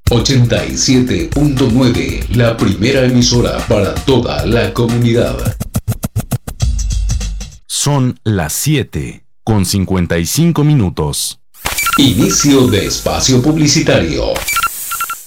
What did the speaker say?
87.9, la primera emisora para toda la comunidad. Son las 7:55. Inicio de espacio publicitario.